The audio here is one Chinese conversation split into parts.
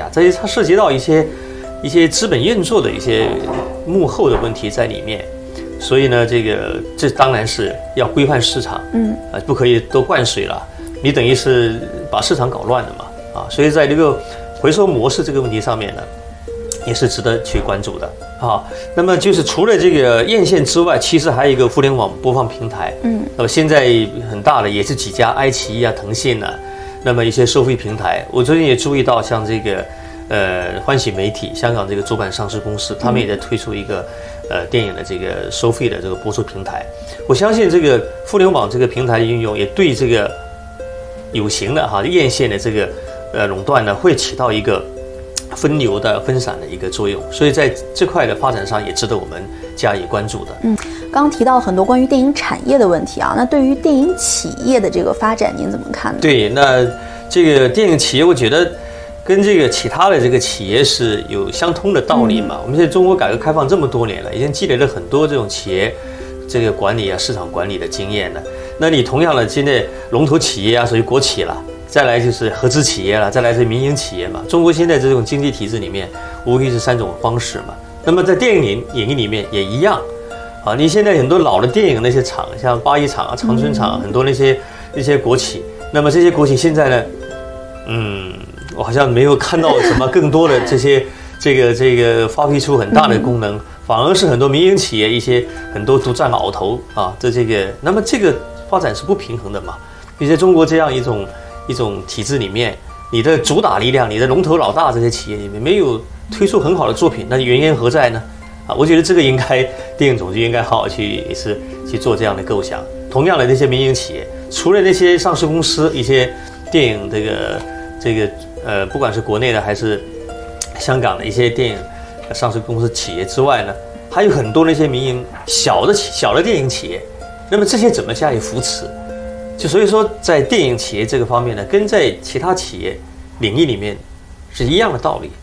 啊，它涉及到一些资本运作的一些幕后的问题在里面。所以呢，这当然是要规范市场，不可以都灌水了，你等于是把市场搞乱了嘛，所以在这个回收模式这个问题上面呢，也是值得去关注的啊。那么就是除了这个院线之外，其实还有一个互联网播放平台，那么现在很大的也是几家，爱奇艺啊、腾讯啊，那么一些收费平台，我最近也注意到像这个欢喜媒体，香港这个主板上市公司，他们也在推出一个电影的这个收费的这个播出平台。我相信这个互联网这个平台的运用，也对这个有形的院线的这个垄断呢，会起到一个分流的分散的一个作用。所以在这块的发展上，也值得我们加以关注的。 刚刚提到很多关于电影产业的问题啊，那对于电影企业的这个发展，您怎么看呢？ 对，那这个电影企业，我觉得跟这个其他的这个企业是有相通的道理嘛。我们现在中国改革开放这么多年了，已经积累了很多这种企业这个管理啊、市场管理的经验了。那你同样的，现在龙头企业啊，属于国企了，再来就是合资企业了，再来是民营企业嘛。中国现在这种经济体制里面，无非是3种方式嘛。那么在电影领域里面也一样啊。你现在很多老的电影那些厂，像八一厂啊、长春厂，很多那些国企，那么这些国企现在呢，我好像没有看到什么更多的这个发挥出很大的功能，反而是很多民营企业很多独占鳌头啊，那么这个发展是不平衡的嘛。比如在中国这样一种体制里面，你的主打力量，你的龙头老大这些企业里面没有推出很好的作品，那原因何在呢？我觉得这个应该电影总局应该好好去做这样的构想。同样的那些民营企业，除了那些上市公司一些电影不管是国内的还是香港的一些电影上市公司企业之外呢，还有很多那些民营小的电影企业，那么这些怎么加以扶持？所以说，在电影企业这个方面呢，跟在其他企业领域里面是一样的道理。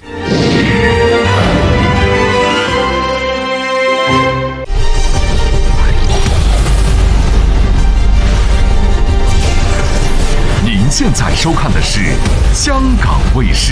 您现在收看的是香港卫视。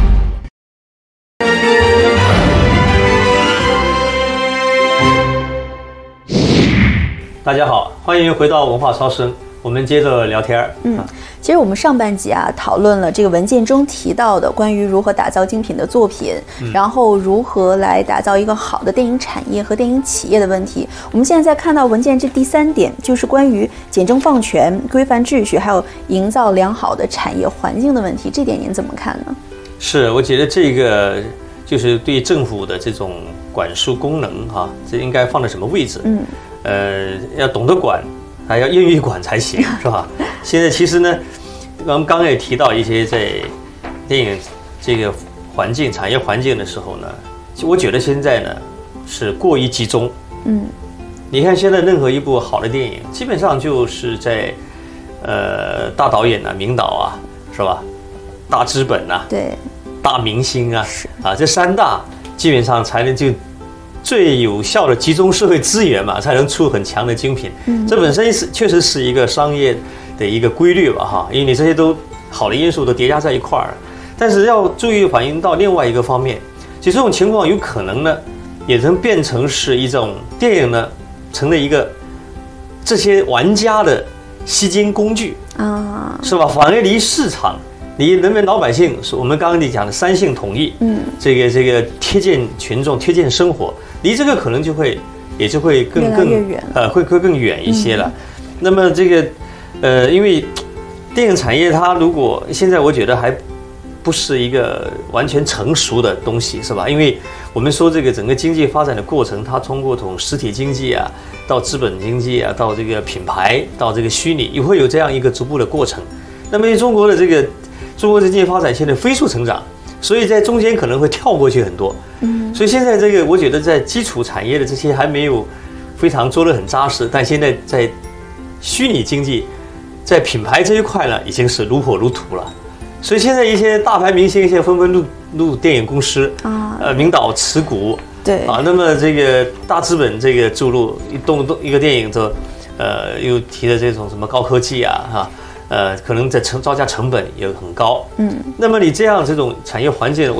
大家好，欢迎回到文化超声，我们接着聊天。 其实我们上半集讨论了这个文件中提到的关于如何打造精品的作品，然后如何来打造一个好的电影产业和电影企业的问题。我们现在看到文件这第3点，就是关于简政放权、规范秩序，还有营造良好的产业环境的问题。这点您怎么看呢？ 是，我觉得这个就是对政府的这种管束功能这应该放在什么位置？要懂得管，还要愿意管才行，是吧？现在其实呢，我们刚刚也提到一些在电影这个产业环境的时候呢，我觉得现在呢是过于集中。你看现在任何一部好的电影，基本上就是在大导演名导是吧？大资本对， 大明星这3大基本上才能就最有效的集中社会资源嘛，才能出很强的精品。这本身确实是一个商业的一个规律吧因为你这些都好的因素都叠加在一块儿。但是要注意反映到另外一个方面，其实这种情况有可能呢，也能变成是一种电影呢成了一个这些玩家的吸金工具是吧？反而离市场。你人民老百姓，我们刚刚讲的3性统一，这个贴近群众、贴近生活，离这个可能就会更远，会更远一些了。那么这个因为电影产业它如果现在我觉得还不是一个完全成熟的东西，是吧？因为我们说这个整个经济发展的过程，它通过从实体经济到资本经济到这个品牌，到这个虚拟，也会有这样一个逐步的过程。那么中国的经济发展现在飞速成长，所以在中间可能会跳过去很多。所以现在这个我觉得在基础产业的这些还没有非常做得很扎实，但现在在虚拟经济，在品牌这一块呢，已经是如火如荼了。所以现在一些大牌明星现在纷纷入电影公司名导持股， 对那么这个大资本这个注入一个电影又提的这种什么高科技可能在造价成本也很高。那么你这种产业环境，